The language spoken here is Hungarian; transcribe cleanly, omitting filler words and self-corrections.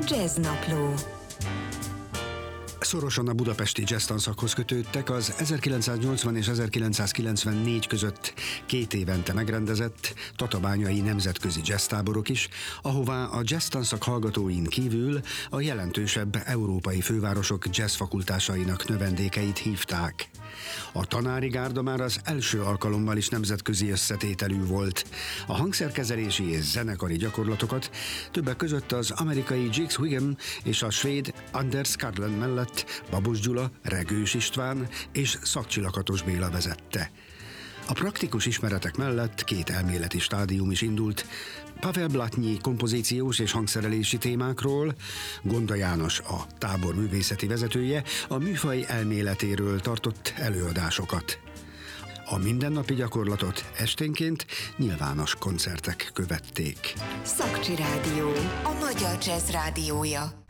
Jazznapló. Szorosan a budapesti jazz tanszakhoz kötődtek az 1980 és 1994 között 2 évente megrendezett tatabányai nemzetközi jazztáborok is, ahová a jazz tanszak hallgatóin kívül a jelentősebb európai fővárosok jazzfakultásainak növendékeit hívták. A tanári gárda már az első alkalommal is nemzetközi összetételű volt. A hangszerkezelési és zenekari gyakorlatokat többek között az amerikai Jigs Wiggum és a svéd Anders Karlen mellett Babos Gyula, Regős István és Szakcsi Lakatos Béla vezette. A praktikus ismeretek mellett 2 elméleti stádium is indult, Pavel Blatnyi kompozíciós és hangszerelési témákról, Gonda János, a tábor művészeti vezetője, a műfaj elméletéről tartott előadásokat. A mindennapi gyakorlatot esténként nyilvános koncertek követték. Szakcsi Rádió, a magyar jazz rádiója.